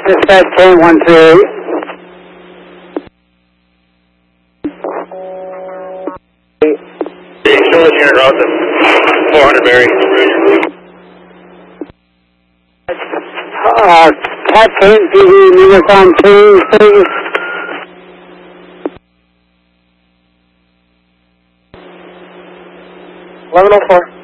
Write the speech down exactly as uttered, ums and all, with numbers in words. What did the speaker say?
Dispatch ten one three eight. Still here at Rosa. four hundred Barry. Uh, Cat ten, P D Uniform two, please. eleven oh four.